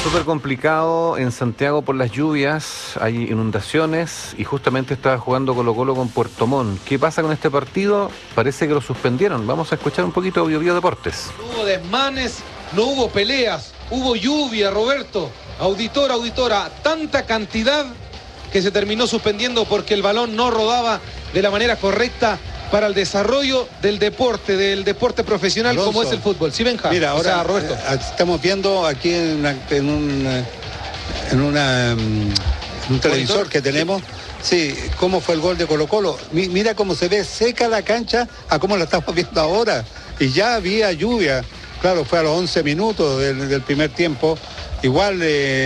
Súper complicado en Santiago por las lluvias, hay inundaciones y justamente estaba jugando Colo-Colo con Puerto Montt. ¿Qué pasa con este partido? Parece que lo suspendieron. Vamos a escuchar un poquito de BioBio Deportes. No hubo desmanes, no hubo peleas, hubo lluvia, Roberto. Auditora, tanta cantidad que se terminó suspendiendo porque el balón no rodaba de la manera correcta para el desarrollo del deporte profesional, Alonso, como es el fútbol. ¿Sí, Benja? Mira, ahora Roberto, estamos viendo aquí en un televisor que tenemos, sí, cómo fue el gol de Colo-Colo. Mira cómo se ve seca la cancha a cómo la estamos viendo ahora. Y ya había lluvia. Claro, fue a los 11 minutos del primer tiempo. Igual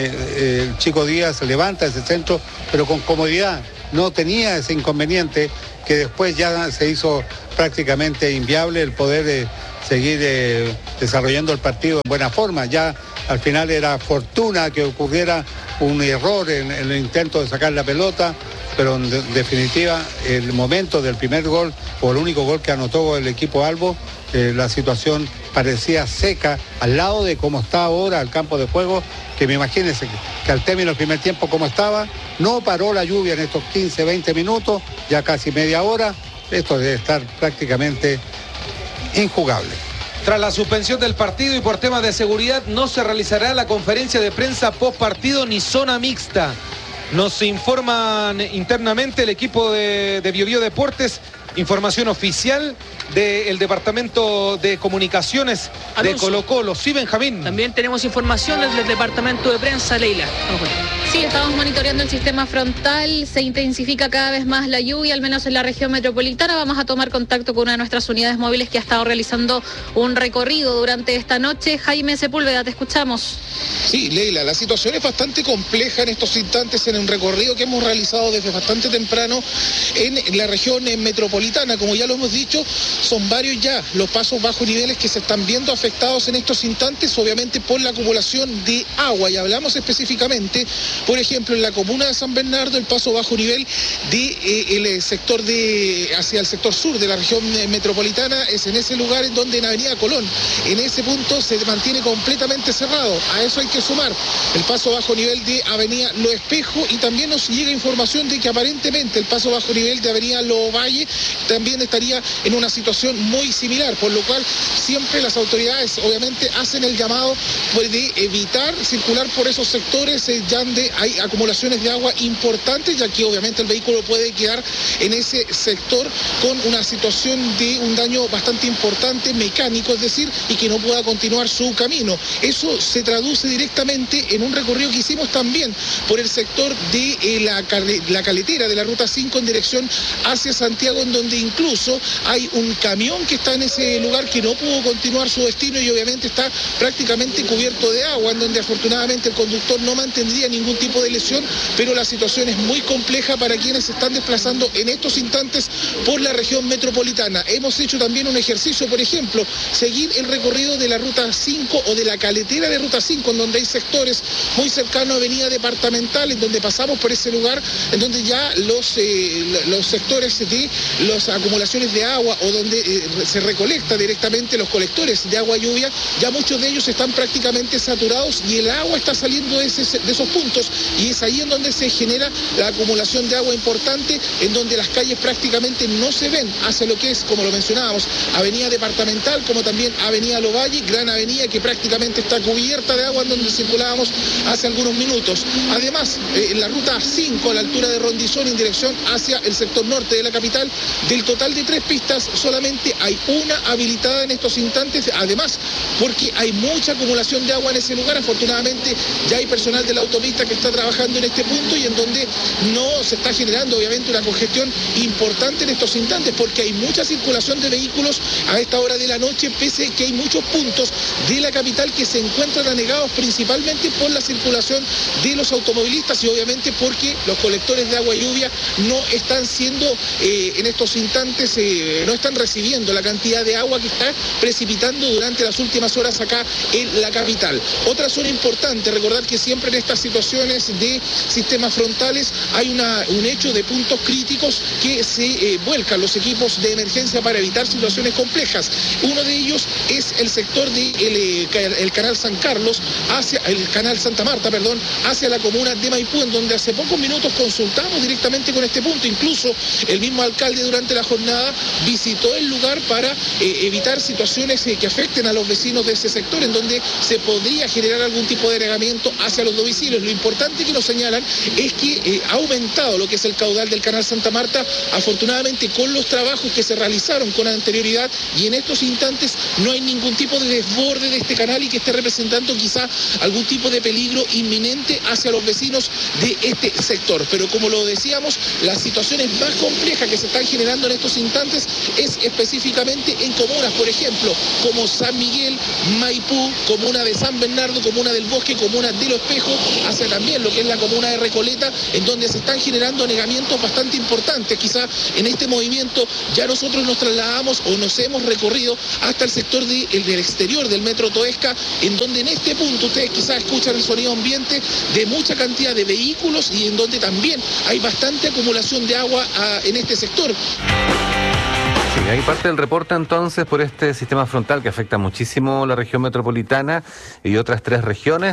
el Chico Díaz levanta ese centro, pero con comodidad. No tenía ese inconveniente que después ya se hizo prácticamente inviable el poder seguir desarrollando el partido en buena forma. Ya al final era fortuna que ocurriera un error en el intento de sacar la pelota, pero en definitiva el momento del primer gol, o el único gol que anotó el equipo Albo, la situación parecía seca al lado de cómo está ahora el campo de juego, que me imagínense que al término del primer tiempo como estaba, no paró la lluvia en estos 15, 20 minutos, ya casi media hora. Esto debe estar prácticamente injugable. Tras la suspensión del partido y por temas de seguridad, no se realizará la conferencia de prensa post partido ni zona mixta. Nos informan internamente el equipo de BioBio Deportes. Información oficial del Departamento de Comunicaciones de Colo-Colo. Sí, Benjamín. También tenemos información del Departamento de Prensa, Leila. Sí, estamos monitoreando el sistema frontal, se intensifica cada vez más la lluvia, al menos en la región metropolitana. Vamos a tomar contacto con una de nuestras unidades móviles que ha estado realizando un recorrido durante esta noche. Jaime Sepúlveda, te escuchamos. Sí, Leila, la situación es bastante compleja en estos instantes en un recorrido que hemos realizado desde bastante temprano en la región metropolitana. Como ya lo hemos dicho, son varios ya los pasos bajo niveles que se están viendo afectados en estos instantes, obviamente por la acumulación de agua. Y hablamos específicamente, por ejemplo, en la comuna de San Bernardo, el paso bajo nivel el sector hacia el sector sur de la región metropolitana es en ese lugar en donde en Avenida Colón, en ese punto se mantiene completamente cerrado. A eso hay que sumar el paso bajo nivel de Avenida Lo Espejo, y también nos llega información de que aparentemente el paso bajo nivel de Avenida Lo Valle también estaría en una situación muy similar, por lo cual siempre las autoridades obviamente hacen el llamado de evitar circular por esos sectores ya donde hay acumulaciones de agua importantes, ya que obviamente el vehículo puede quedar en ese sector con una situación de un daño bastante importante mecánico, es decir, y que no pueda continuar su camino. Eso se traduce directamente en un recorrido que hicimos también por el sector de la caletera de la Ruta 5 en dirección hacia Santiago, en donde incluso hay un camión que está en ese lugar que no pudo continuar su destino y obviamente está prácticamente cubierto de agua, en donde afortunadamente el conductor no mantendría ningún tipo de lesión, pero la situación es muy compleja para quienes se están desplazando en estos instantes por la región metropolitana. Hemos hecho también un ejercicio, por ejemplo, seguir el recorrido de la Ruta 5 o de la caletera de Ruta 5, en donde hay sectores muy cercanos a Avenida Departamental, en donde pasamos por ese lugar, en donde ya los sectores de las acumulaciones de agua o donde se recolecta directamente los colectores de agua lluvia, ya muchos de ellos están prácticamente saturados y el agua está saliendo de esos puntos, y es ahí en donde se genera la acumulación de agua importante, en donde las calles prácticamente no se ven hacia lo que es, como lo mencionábamos, Avenida Departamental, como también Avenida Lovalle, gran avenida que prácticamente está cubierta de agua, en donde circulábamos hace algunos minutos. Además, en la Ruta 5, a la altura de Rondizón, en dirección hacia el sector norte de la capital, del total de 3 pistas, solamente hay una habilitada en estos instantes, además porque hay mucha acumulación de agua en ese lugar. Afortunadamente ya hay personal de la autopista que está trabajando en este punto, y en donde no se está generando obviamente una congestión importante en estos instantes, porque hay mucha circulación de vehículos a esta hora de la noche, pese a que hay muchos puntos de la capital que se encuentran anegados principalmente por la circulación de los automovilistas, y obviamente porque los colectores de agua y lluvia no están siendo en estos instantes, no están recibiendo la cantidad de agua que está precipitando durante las últimas horas acá en la capital. Otra zona importante, recordar que siempre en estas situaciones situaciones de sistemas frontales, hay un hecho de puntos críticos que se vuelcan los equipos de emergencia para evitar situaciones complejas. Uno de ellos es el sector del canal San Carlos, hacia el canal Santa Marta, hacia la comuna de Maipú, en donde hace pocos minutos consultamos directamente con este punto. Incluso el mismo alcalde durante la jornada visitó el lugar para evitar situaciones que afecten a los vecinos de ese sector, en donde se podría generar algún tipo de regamiento hacia los domicilios. Lo importante que nos señalan es que ha aumentado lo que es el caudal del canal Santa Marta, afortunadamente con los trabajos que se realizaron con anterioridad, y en estos instantes no hay ningún tipo de desborde de este canal y que esté representando quizá algún tipo de peligro inminente hacia los vecinos de este sector. Pero como lo decíamos, las situaciones más complejas que se están generando en estos instantes es específicamente en comunas, por ejemplo, como San Miguel, Maipú, comuna de San Bernardo, comuna del Bosque, comuna de Los Espejos, hacia también lo que es la comuna de Recoleta, en donde se están generando anegamientos bastante importantes. Quizá en este movimiento ya nosotros nos trasladamos o nos hemos recorrido hasta el sector del exterior del Metro Toesca, en donde en este punto ustedes quizás escuchan el sonido ambiente de mucha cantidad de vehículos y en donde también hay bastante acumulación de agua en este sector. Sí, ahí parte del reporte entonces por este sistema frontal que afecta muchísimo la región metropolitana y otras 3 regiones.